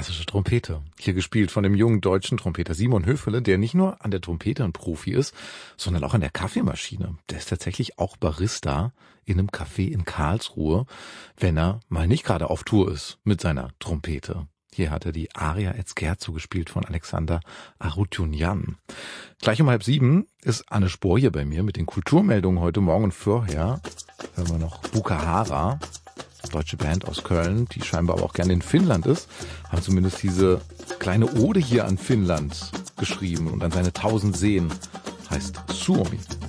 klassische Trompete. Hier gespielt von dem jungen deutschen Trompeter Simon Höfele, der nicht nur an der Trompete ein Profi ist, sondern auch an der Kaffeemaschine. Der ist tatsächlich auch Barista in einem Café in Karlsruhe, wenn er mal nicht gerade auf Tour ist mit seiner Trompete. Hier hat er die Aria et Scherzo gespielt von Alexander Arutyunjan. Gleich um 6:30 ist Anne Spohr hier bei mir mit den Kulturmeldungen heute Morgen. Und vorher hören wir noch Bukahara, deutsche Band aus Köln, die scheinbar aber auch gerne in Finnland ist, haben zumindest diese kleine Ode hier an Finnland geschrieben und an seine 1000 Seen, heißt Suomi.